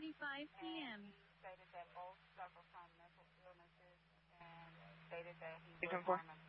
10:45 p.m. Stated that both suffer from mental illnesses and stated that he You was can for- on a